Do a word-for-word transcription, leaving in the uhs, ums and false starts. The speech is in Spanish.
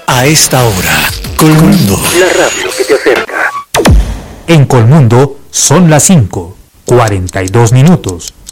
A esta hora, Colmundo, la radio que te acerca. En Colmundo son las cinco, cuarenta y dos minutos.